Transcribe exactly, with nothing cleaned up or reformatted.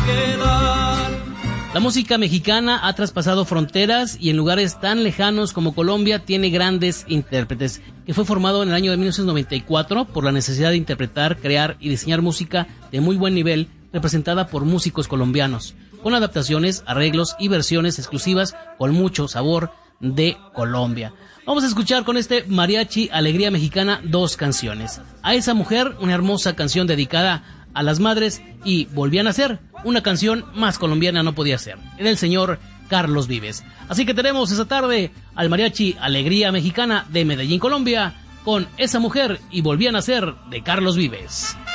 quedar. La música mexicana ha traspasado fronteras y en lugares tan lejanos como Colombia tiene grandes intérpretes, que fue formado en el año de mil novecientos noventa y cuatro por la necesidad de interpretar, crear y diseñar música de muy buen nivel, representada por músicos colombianos, con adaptaciones, arreglos y versiones exclusivas con mucho sabor de Colombia. Vamos a escuchar con este mariachi Alegría Mexicana dos canciones. A esa mujer, una hermosa canción dedicada a las madres, y Volví a nacer, una canción más colombiana no podía ser, era el señor Carlos Vives. Así que tenemos esta tarde al mariachi Alegría Mexicana de Medellín, Colombia, con Esa mujer y Volví a nacer de Carlos Vives.